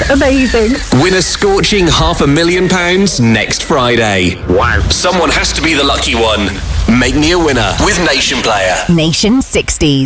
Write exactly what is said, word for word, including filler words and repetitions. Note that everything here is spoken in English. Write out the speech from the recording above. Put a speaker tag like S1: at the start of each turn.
S1: Amazing.
S2: Win a scorching half a million pounds next Friday. Wow. Someone has to be the lucky one. Make me a winner with Nation Player.
S3: Nation sixties.